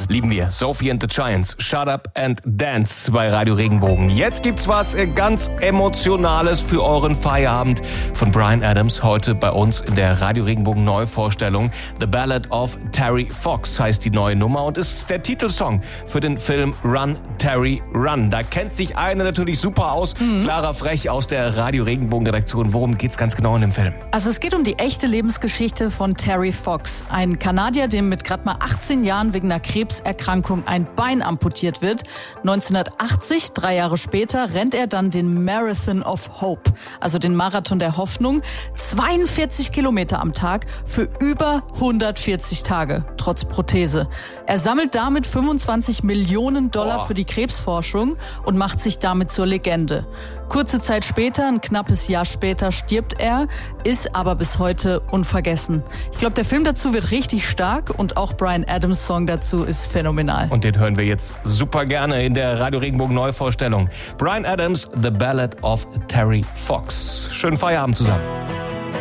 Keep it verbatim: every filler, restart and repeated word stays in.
Lieben wir. Sophie and the Giants, Shut Up and Dance bei Radio Regenbogen. Jetzt gibt's was ganz Emotionales für euren Feierabend von Bryan Adams. Heute bei uns in der Radio Regenbogen Neuvorstellung. The Ballad of Terry Fox heißt die neue Nummer und ist der Titelsong für den Film Run, Terry, Run. Da kennt sich eine natürlich super aus. Mhm. Clara Frech aus der Radio Regenbogen Redaktion. Worum geht's ganz genau in dem Film? Also es geht um die echte Lebensgeschichte von Terry Fox. Ein Kanadier, dem mit gerade mal achtzehn Jahren wegen einer Krebserkrankung ein Bein amputiert wird. neunzehnhundertachtzig, drei Jahre später, rennt er dann den Marathon of Hope, also den Marathon der Hoffnung, zweiundvierzig Kilometer am Tag für über hundertvierzig Tage, trotz Prothese. Er sammelt damit fünfundzwanzig Millionen Dollar für die Krebsforschung und macht sich damit zur Legende. Kurze Zeit später, ein knappes Jahr später, stirbt er, ist aber bis heute unvergessen. Ich glaube, der Film dazu wird richtig stark und auch Bryan Adams' Song dazu ist phänomenal. Und den hören wir jetzt super gerne in der Radio Regenbogen Neuvorstellung. Bryan Adams, The Ballad of Terry Fox. Schönen Feierabend zusammen.